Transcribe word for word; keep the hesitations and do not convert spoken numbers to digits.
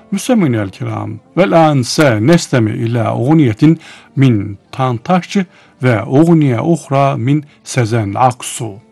Müsemminel kiram, vel anse nestemi ila uğniyetin min Tantaşçı ve uğniye uhra min Sezen Aksu.